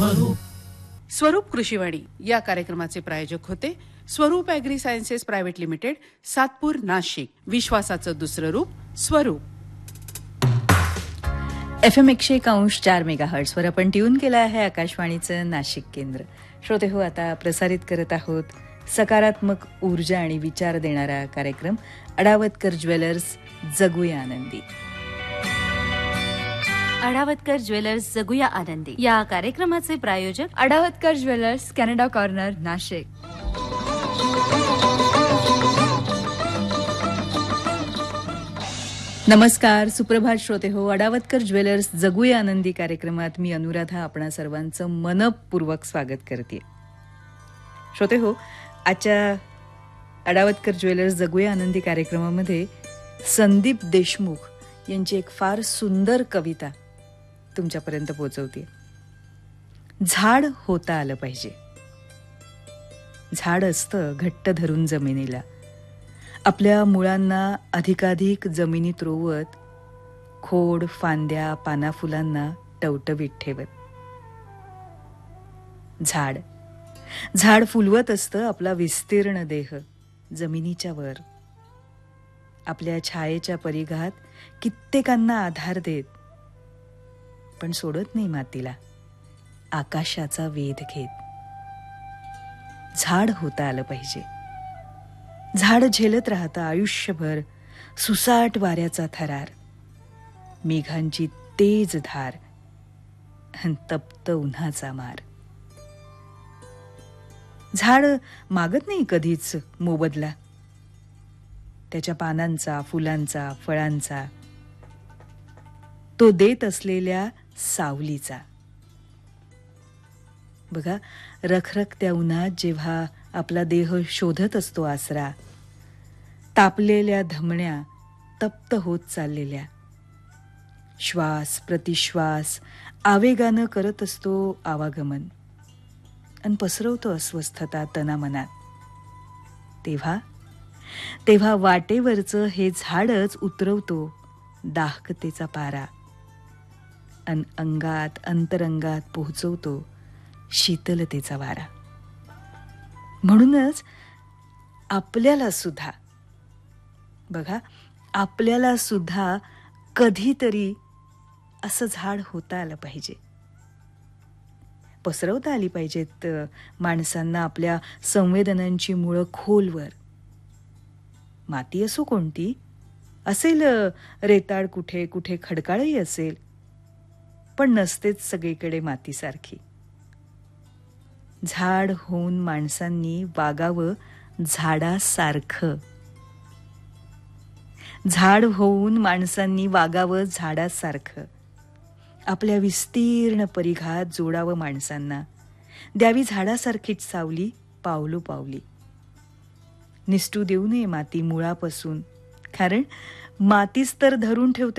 स्वरूप कृषीवाणी या कार्यक्रमाचे प्रायोजक होते स्वरूप agree sciences private limited, Satpur, Nashik. विश्वासाचं दुसरं रूप स्वरूप. FM 101.4 मेगाहर्ट्झवर आपण ट्यून केलं आहे आकाशवाणीचं नाशिक केंद्र. श्रोते हो, आता प्रसारित करत आहोत सकारात्मक ऊर्जा आणि विचार देणारा कार्यक्रम अडावतकर ज्वेलर्स जगूया आनंदी. अडावतकर ज्वेलर्स जगूया आनंदी या कार्यक्रमाचे प्रायोजक अडावतकर ज्वेलर्स, कॅनडा कॉर्नर, नाशिक. नमस्कार, सुप्रभात श्रोते हो. अडावतकर ज्वेलर्स जगूया आनंदी कार्यक्रमात मी अनुराधा आपणा सर्वांचं मनपूर्वक स्वागत करते. श्रोते हो, आजच्या अडावतकर ज्वेलर्स जगूया आनंदी कार्यक्रमामध्ये संदीप देशमुख यांची एक फार सुंदर कविता तुमच्यापर्यंत पोहोचवते. झाड होता आलं पाहिजे. झाड असतं घट्ट धरून जमिनीला, आपल्या मुळांना अधिकाधिक जमिनीत रोवत, खोड, फांद्या, पानाफुलांना टवटवीत ठेवत. झाड फुलवत असतं आपला विस्तीर्ण देह जमिनीच्या वर, आपल्या छायेच्या परिघात कित्येकांना आधार देत, पण सोडत नाही मातीला आकाशाचा वेध घेत. झाड होता आलं पाहिजे. झाड झेलत राहतं आयुष्यभर सुसाट वाऱ्याचा थरार, मेघांची तेज धार, तप्त उन्हाचा मार. झाड मागत नाही कधीच मोबदला, त्याच्या पानांचा, फुलांचा, फळांचा, तो देत असलेल्या सावलीचा. बघा, रखरखत्या उन्हात जेव्हा आपला देह शोधत असतो आसरा, तापलेल्या धमण्या तप्त होत चाललेल्या, श्वास प्रतिश्वास आवेगानं करत असतो आवागमन आणि पसरवतो अस्वस्थता तनामनात. तेव्हा वाटेवरचं हे झाडच उतरवतो दाहकतेचा पारा अन अंगात अंतरंगात पोहोचवतो शीतलतेचा वारा. म्हणूनच आपल्याला सुद्धा, बघा, आपल्याला सुद्धा कधीतरी असं झाड होता आलं पाहिजे. पसरवता आली पाहिजेत माणसांना आपल्या संवेदनांची मुळं खोलवर. माती असो कोणती, असेल रेताळ, कुठे कुठे खडकाळही असेल, पण नसतेच सगळीकडे मातीसारखी. झाड होऊन माणसांनी वागावं झाडासारखं. झाड होऊन माणसांनी वागावं झाडासारखं. आपल्या विस्तीर्ण परिघात जोडावं माणसांना, द्यावी झाडासारखीच सावली पावलोपावली. निसटू देऊ नये माती मुळापासून, कारण मातीच तर धरून ठेवते